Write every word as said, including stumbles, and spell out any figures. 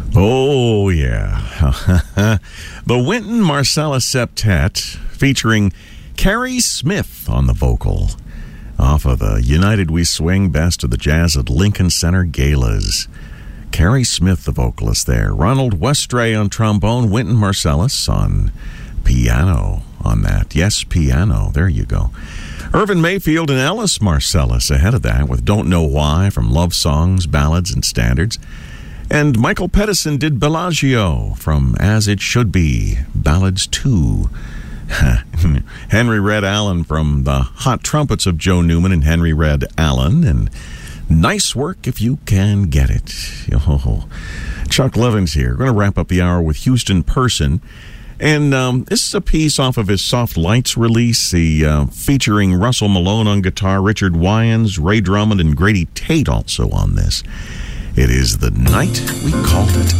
Oh, yeah. The Wynton Marsalis Septet featuring Carrie Smith on the vocal off of the United We Swing Best of the Jazz at Lincoln Center Galas. Carrie Smith, the vocalist there. Ronald Westray on trombone. Wynton Marsalis on piano on that. Yes, piano. There you go. Irvin Mayfield and Ellis Marsalis ahead of that with Don't Know Why from Love Songs, Ballads, and Standards. And Michael Pedersen did Bellagio from As It Should Be, Ballads two. Henry Red Allen from the Hot Trumpets of Joe Newman and Henry Red Allen. And Nice Work If You Can Get It. Oh, Chuck Levin's here. We're going to wrap up the hour with Houston Person. And um, this is a piece off of his Soft Lights release, the, uh, featuring Russell Malone on guitar, Richard Wyans, Ray Drummond, and Grady Tate also on this. It is The Night We Called It